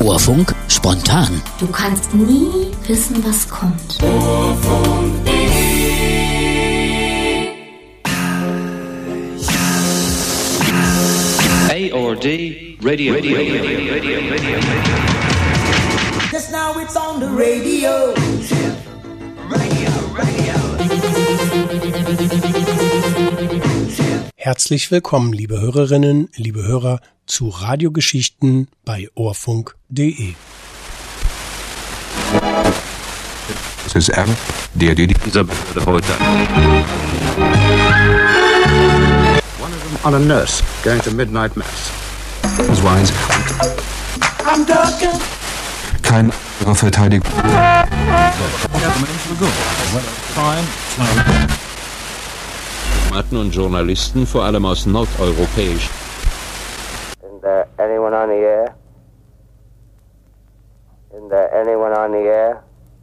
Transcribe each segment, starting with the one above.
Ohrfunk spontan. Du kannst nie wissen, was kommt. A or D radio. Just now it's on the radio. Herzlich willkommen, liebe Hörerinnen, liebe Hörer, zu Radiogeschichten bei Ohrfunk.de. Es ist R, der dieser Behörde heute. One of them on a nurse going to midnight mass. Das war eins. Kein anderer Verteidigung. Diplomaten und Journalisten, vor allem aus nordeuropäisch. Anyone on the air? Anyone on the air?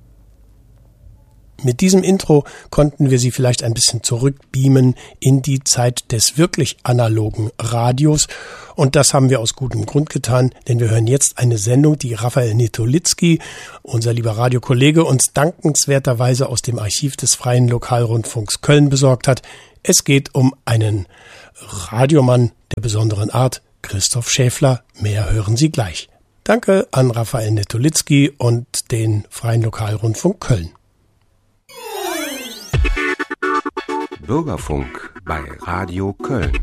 Mit diesem Intro konnten wir Sie vielleicht ein bisschen zurückbeamen in die Zeit des wirklich analogen Radios. Und das haben wir aus gutem Grund getan, denn wir hören jetzt eine Sendung, die Raphael Netolitzki, unser lieber Radiokollege, uns dankenswerterweise aus dem Archiv des Freien Lokalrundfunks Köln besorgt hat. Es geht um einen Radiomann der besonderen Art, Christoph Schäfler. Mehr hören Sie gleich. Danke an Raphael Netolitzki und den Freien Lokalrundfunk Köln. Bürgerfunk bei Radio Köln.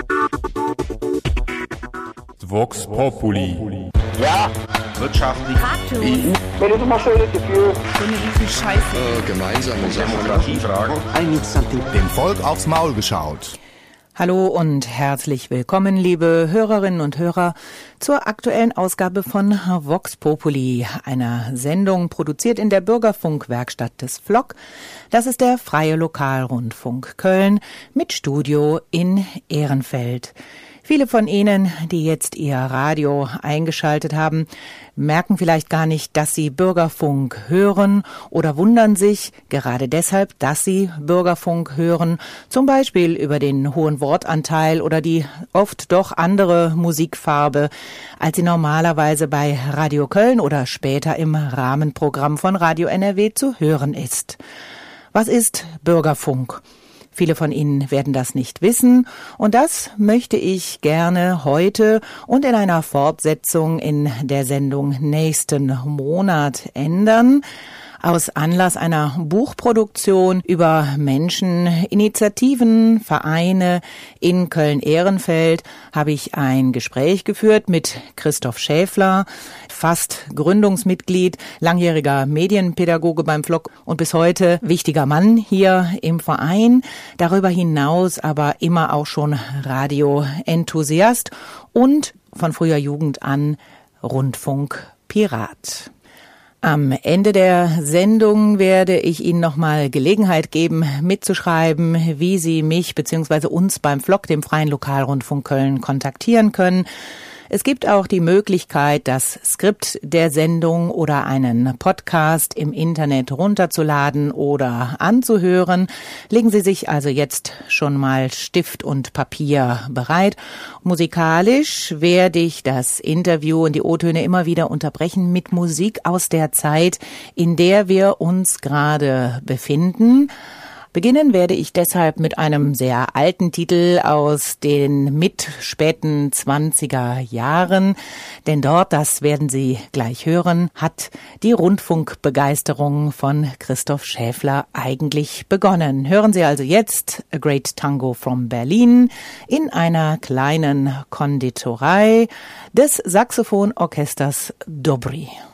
Vox Populi. Ja. Wirtschaftlich. Wenn du mal schönes Gefühl. So eine Riesenscheiße. Gemeinsame Demokratiefragen. I need something. Dem Volk aufs Maul geschaut. Hallo und herzlich willkommen, liebe Hörerinnen und Hörer, zur aktuellen Ausgabe von Vox Populi, einer Sendung produziert in der Bürgerfunkwerkstatt des FLOK. Das ist der Freie Lokalrundfunk Köln mit Studio in Ehrenfeld. Viele von Ihnen, die jetzt Ihr Radio eingeschaltet haben, merken vielleicht gar nicht, dass Sie Bürgerfunk hören oder wundern sich gerade deshalb, dass Sie Bürgerfunk hören, zum Beispiel über den hohen Wortanteil oder die oft doch andere Musikfarbe, als sie normalerweise bei Radio Köln oder später im Rahmenprogramm von Radio NRW zu hören ist. Was ist Bürgerfunk? Viele von Ihnen werden das nicht wissen und das möchte ich gerne heute und in einer Fortsetzung in der Sendung nächsten Monat ändern. Aus Anlass einer Buchproduktion über Menschen, Initiativen, Vereine in Köln-Ehrenfeld habe ich ein Gespräch geführt mit Christoph Schäfler, fast Gründungsmitglied, langjähriger Medienpädagoge beim FLOK und bis heute wichtiger Mann hier im Verein. Darüber hinaus aber immer auch schon Radioenthusiast und von früher Jugend an Rundfunkpirat. Am Ende der Sendung werde ich Ihnen nochmal Gelegenheit geben, mitzuschreiben, wie Sie mich bzw. uns beim FLOK, dem Freien Lokalrundfunk Köln, kontaktieren können. Es gibt auch die Möglichkeit, das Skript der Sendung oder einen Podcast im Internet runterzuladen oder anzuhören. Legen Sie sich also jetzt schon mal Stift und Papier bereit. Musikalisch werde ich das Interview und die O-Töne immer wieder unterbrechen mit Musik aus der Zeit, in der wir uns gerade befinden. Beginnen werde ich deshalb mit einem sehr alten Titel aus den späten 20er Jahren, denn dort, das werden Sie gleich hören, hat die Rundfunkbegeisterung von Christoph Schäfler eigentlich begonnen. Hören Sie also jetzt A Great Tango from Berlin in einer kleinen Konditorei des Saxophonorchesters Dobry.